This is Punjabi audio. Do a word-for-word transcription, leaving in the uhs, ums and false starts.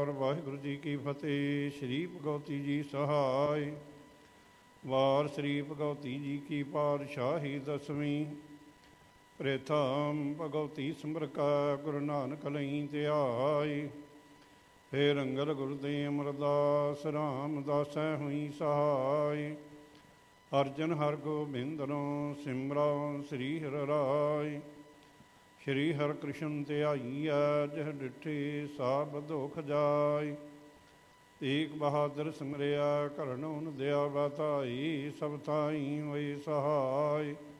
ਵਾਹਿਗੁਰੂ ਜੀ ਕੀ ਫਤਿਹ। ਸ਼੍ਰੀ ਭਗਉਤੀ ਜੀ ਸਹਾਇ। ਵਾਰ ਸ਼੍ਰੀ ਭਗਉਤੀ ਜੀ ਕੀ ਪਾਤਸ਼ਾਹੀ ਦਸਵੀਂ। ਪ੍ਰੇਥਮ ਭਗਉਤੀ ਸਿਮਰਕਾ ਗੁਰੂ ਨਾਨਕ ਲਈ ਧਿਆਈ। ਫੇਰ ਅੰਗਦ ਗੁਰਦੇ ਅਮਰਦਾਸ ਰਾਮਦਾਸੈ ਹੋਈ ਸਹਾਇ। ਅਰਜਨ ਹਰ ਗੋਬਿੰਦਨੋ ਸਿਮਰੋ ਸ੍ਰੀ ਹਰਿ ਰਾਇ। ਸ਼੍ਰੀ ਹਰਿ ਕ੍ਰਿਸ਼ਨ ਧਿਆਈਐ ਜਿਹ ਡਿਠੀ ਸਭ ਦੁਖ ਜਾਇ। ਤੇਗ ਬਹਾਦਰ ਸਿਮਰਿਆ ਕਰਨੋ ਦਿਆ ਬਤਾਈ। ਸਭ ਥਾਈ ਹੋਈ ਸਹਾਇ।